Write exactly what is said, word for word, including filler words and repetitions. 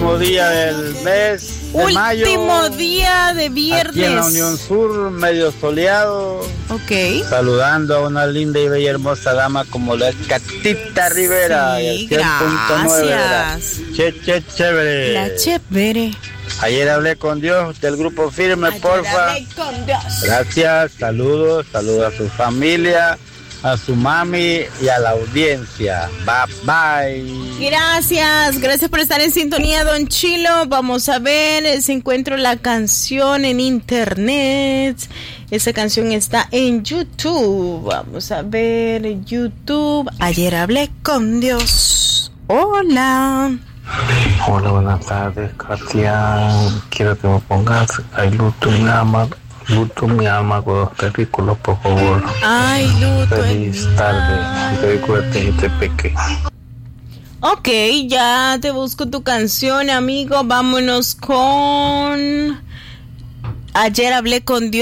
último día del mes de Último mayo. Último día de viernes. Aquí en la Unión Sur, medio soleado. Ok. Saludando a una linda y bella hermosa dama como la Catita Rivera. Sí, y el cien punto nueve, gracias. Che, che, chévere. La chévere. Ayer hablé con Dios del grupo Firme, Ayer porfa. hablé con Dios. Gracias, saludos, saludos a su familia, a su mami y a la audiencia. Bye bye. Gracias, gracias por estar en sintonía, Don Chilo. Vamos a ver si encuentro la canción en internet. Esa canción está en YouTube. Vamos a ver YouTube. Ayer hablé con Dios. Hola. Hola, buenas tardes, Katia. Quiero que me pongas Ay Luto mi alma, Luto mi alma con los terrícolas, por favor. Ay, Luto. Feliz tarde. Recuerden este peque. Ok, ya te busco tu canción, amigo. Vámonos con Ayer hablé con Dios.